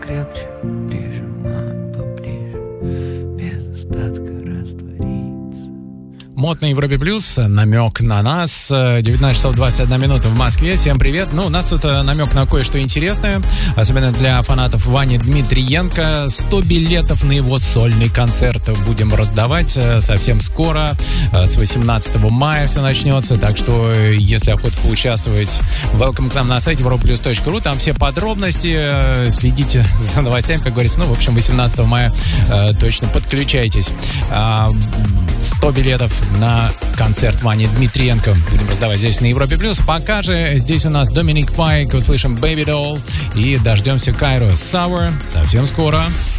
крепче прижимать поближе, без остатка раствориться. Мод на Европе Плюс, намек на нас. 19 часов 21 минута в Москве. Всем привет. Ну, у нас тут намек на кое-что интересное, особенно для фанатов Вани Дмитриенко. 100 билетов на его сольный концерт будем раздавать совсем скоро. С 18 мая все начнется. Так что, если охота поучаствовать, welcome к нам на сайте europlus.ru. Там все подробности. Следите за новостями, как говорится. Ну, в общем, 18 мая точно подключайтесь. 100 билетов на концерт Вани Дмитриенко будем раздавать здесь на Европе Плюс. Пока же здесь у нас Доминик Файк, услышим Baby Doll и дождемся Кайро Sour совсем скоро.